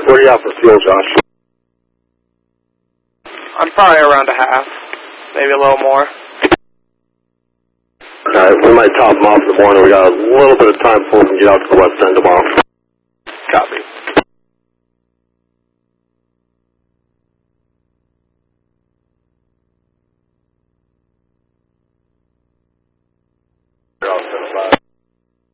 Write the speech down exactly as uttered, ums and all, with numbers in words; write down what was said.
Where are you at for fuel, Josh? I'm probably around a half, maybe a little more. Okay, we might top them off in the morning. We got a little bit of time before we can get out to the west end tomorrow. Copy.